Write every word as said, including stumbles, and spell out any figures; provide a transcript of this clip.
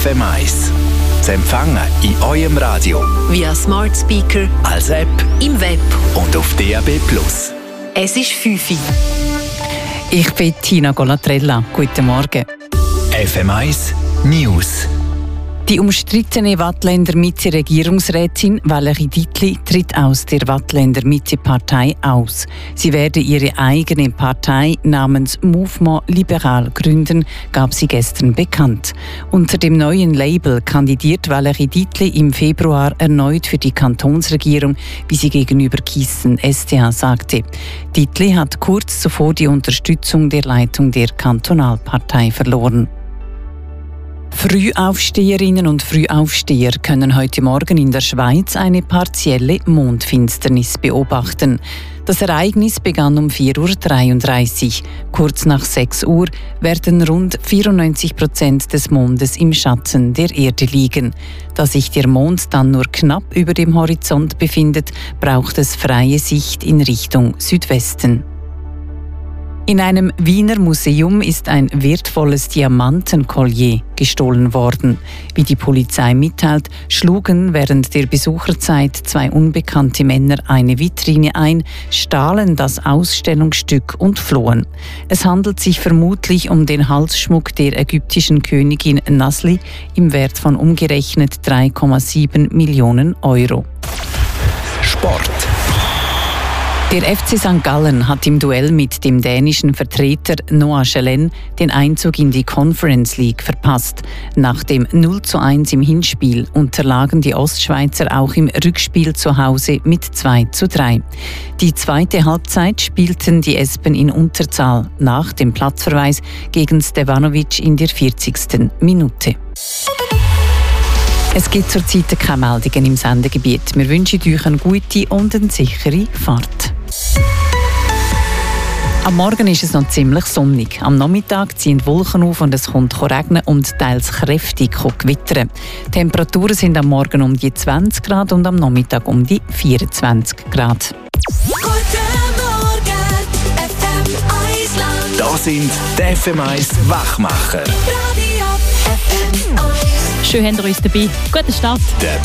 F M eins. Zu empfangen in eurem Radio, via Smart Speaker, als App, im Web und auf D A B plus. Es ist fünf Uhr. Ich bin Tina Golatrella. Guten Morgen. F M eins News. Die umstrittene Waadtländer Mitte-Regierungsrätin Valérie Dietli tritt aus der Waadtländer Mitte-Partei aus. Sie werde ihre eigene Partei namens Mouvement Libéral gründen, gab sie gestern bekannt. Unter dem neuen Label kandidiert Valérie Dietli im Februar erneut für die Kantonsregierung, wie sie gegenüber Kisten S T H sagte. Dietli hat kurz zuvor die Unterstützung der Leitung der Kantonalpartei verloren. Frühaufsteherinnen und Frühaufsteher können heute Morgen in der Schweiz eine partielle Mondfinsternis beobachten. Das Ereignis begann um vier Uhr dreiunddreißig. Kurz nach sechs Uhr werden rund vierundneunzig Prozent des Mondes im Schatten der Erde liegen. Da sich der Mond dann nur knapp über dem Horizont befindet, braucht es freie Sicht in Richtung Südwesten. In einem Wiener Museum ist ein wertvolles Diamantenkollier gestohlen worden. Wie die Polizei mitteilt, schlugen während der Besucherzeit zwei unbekannte Männer eine Vitrine ein, stahlen das Ausstellungsstück und flohen. Es handelt sich vermutlich um den Halsschmuck der ägyptischen Königin Nasli im Wert von umgerechnet drei Komma sieben Millionen Euro. Sport. Der F C Sankt Gallen hat im Duell mit dem dänischen Vertreter Noah Schelen den Einzug in die Conference League verpasst. Nach dem null zu eins im Hinspiel unterlagen die Ostschweizer auch im Rückspiel zu Hause mit zwei zu drei. Die zweite Halbzeit spielten die Espen in Unterzahl nach dem Platzverweis gegen Stevanovic in der vierzigsten Minute. Es gibt zurzeit keine Meldungen im Sendegebiet. Wir wünschen euch eine gute und eine sichere Fahrt. Am Morgen ist es noch ziemlich sonnig. Am Nachmittag ziehen die Wolken auf und es kommt regnen und teils kräftig gewittern. Die Temperaturen sind am Morgen um die zwanzig Grad und am Nachmittag um die vierundzwanzig Grad. Guten Morgen, F M eins Land. Das sind die F M eins Wachmacher. Radio F M eins. Schön, habt ihr uns dabei. Guten Start. Der